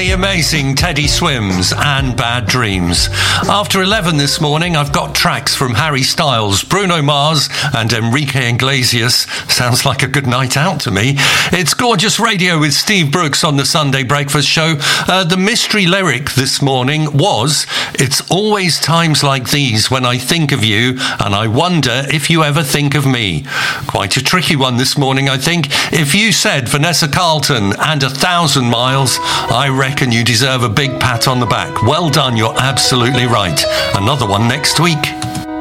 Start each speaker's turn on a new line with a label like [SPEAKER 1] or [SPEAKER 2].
[SPEAKER 1] The amazing Teddy Swims and Bad Dreams. After 11 this morning, I've got tracks from Harry Styles, Bruno Mars and Enrique Iglesias. Sounds like a good night out to me. It's Gorgeous Radio with Steve Brooks on the Sunday Breakfast Show. The mystery lyric this morning was, "It's always times like these when I think of you and I wonder if you ever think of me." Quite a tricky one this morning, I think. If you said Vanessa Carlton and 1,000 Miles, I reckon you deserve a big pat on the back. Well done, you're absolutely right. Another one next week.